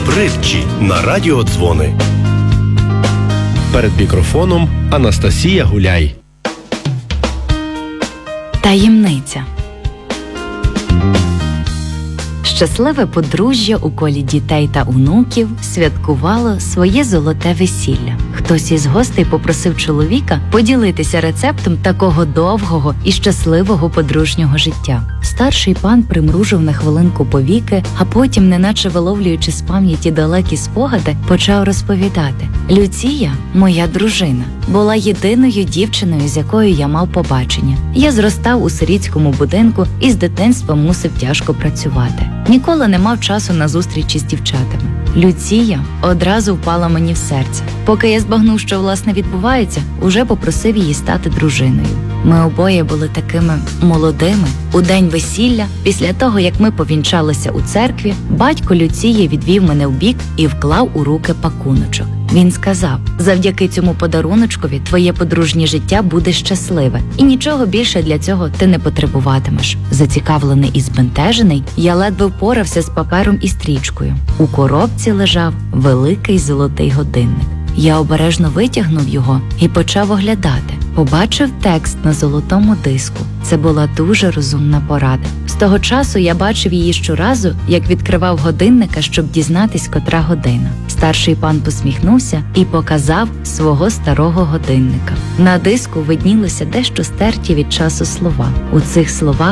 Притчі на радіодзвони. Перед мікрофоном Анастасія Гуляй. Таємниця. Щасливе подружжя у колі дітей та онуків святкувало своє золоте весілля. Хтось із гостей попросив чоловіка поділитися рецептом такого довгого і щасливого подружнього життя. Старший пан примружив на хвилинку повіки, а потім, неначе виловлюючи з пам'яті далекі спогади, почав розповідати. Люція, моя дружина, була єдиною дівчиною, з якою я мав побачення. Я зростав у сирітському будинку і з дитинства мусив тяжко працювати. Ніколи не мав часу на зустрічі з дівчатами. Люція одразу впала мені в серце. Поки я збагнув, що власне відбувається, уже попросив її стати дружиною. Ми обоє були такими молодими. У день весілля, після того, як ми повінчалися у церкві, батько Люції відвів мене вбік і вклав у руки пакуночок. Він сказав: завдяки цьому подаруночкові твоє подружнє життя буде щасливе, і нічого більше для цього ти не потребуватимеш. Зацікавлений і збентежений, я ледве впорався з папером і стрічкою. У коробці лежав великий золотий годинник. Я обережно витягнув його і почав оглядати. Побачив текст на золотому диску. Це була дуже розумна порада. З того часу я бачив її щоразу, як відкривав годинника, щоб дізнатись, котра година. Старший пан посміхнувся і показав свого старого годинника. На диску виднілося дещо стерті від часу слова. У цих словах